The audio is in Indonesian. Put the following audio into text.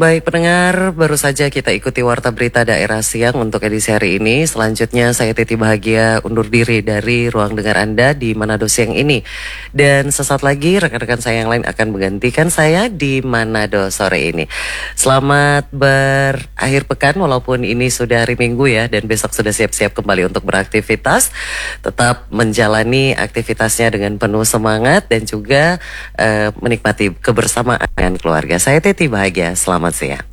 Baik pendengar, baru saja kita ikuti Warta Berita Daerah Siang untuk edisi hari ini. Selanjutnya saya Titi Bahagia undur diri dari ruang dengar Anda di Manado siang ini. Dan sesaat lagi rekan-rekan saya yang lain akan menggantikan saya di Manado sore ini. Selamat berakhir pekan walaupun ini sudah hari Minggu ya. Dan besok sudah siap-siap kembali untuk beraktivitas. Tetap menjalani aktivitasnya dengan penuh semangat dan juga menikmati kebersamaan dengan keluarga. Saya Titi Bahagia, selamat siang.